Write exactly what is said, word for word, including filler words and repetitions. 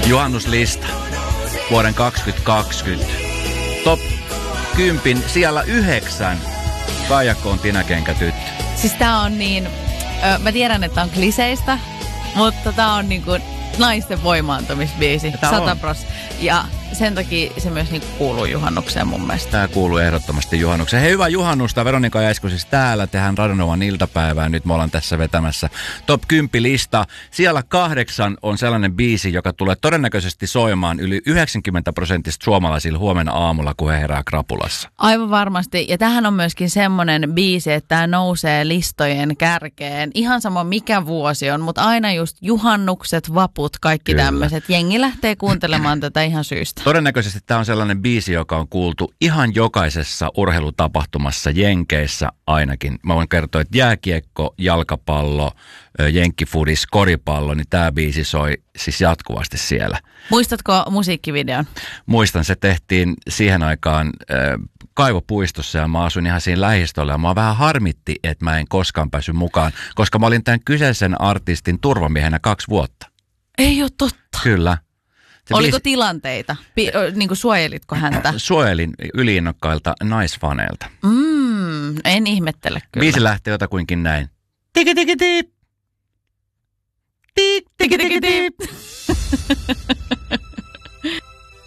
Juhannuslista vuoden kaksituhattakaksikymmentä. Top kympin siellä yhdeksän. Kaijakko on tinäkenkätyttö. Siis tää on niin, ö, mä tiedän, että on kliseistä, mutta tää on niinku naisten voimaantumisbiisi. Sata pros. Ja sen takia se myös niinku kuuluu juhannukseen mun mielestä. Tää kuuluu ehdottomasti juhannukseen. Hei, hyvää juhannusta. Veronika Jaisko siis täällä. Tehdään Radionovan iltapäivää. Nyt me ollaan tässä vetämässä top kymmenen lista. Siellä kahdeksan on sellainen biisi, joka tulee todennäköisesti soimaan yli yhdeksänkymmentä prosenttista suomalaisilla huomenna aamulla, kun he herää krapulassa. Aivan varmasti. Ja tähän on myöskin semmoinen biisi, että tämä nousee listojen kärkeen. Ihan sama mikä vuosi on, mutta aina just juhannukset, vaput, kaikki tämmöiset. Jengi lähtee kuuntelemaan tätä ihan syystä. Todennäköisesti tämä on sellainen biisi, joka on kuultu ihan jokaisessa urheilutapahtumassa Jenkeissä ainakin. Mä voin kertoa, että jääkiekko, jalkapallo, jenkkifudis, koripallo, niin tämä biisi soi siis jatkuvasti siellä. Muistatko musiikkivideon? Muistan, se tehtiin siihen aikaan äh, Kaivopuistossa ja mä asuin ihan siinä lähistöllä. Ja mua vähän harmitti, että mä en koskaan päässyt mukaan, koska mä olin tämän kyseisen artistin turvamiehenä kaksi vuotta. Ei ole totta. Kyllä. Se Oliko biisi... tilanteita? Pi- niin kuin suojelitko häntä? Suojelin yliinnokkailta naisfaneilta. Mm, en ihmettele kyllä. Biisi lähtee jotakuinkin näin. Tiki tiki tiip. Tik tiki tiki tiip.